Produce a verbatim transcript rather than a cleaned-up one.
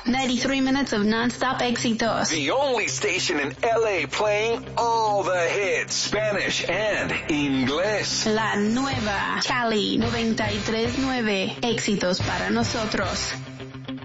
ninety-three minutes of non-stop éxitos. The only station in L A playing all the hits, Spanish and English. La nueva Cali noventa y tres nueve, éxitos para nosotros.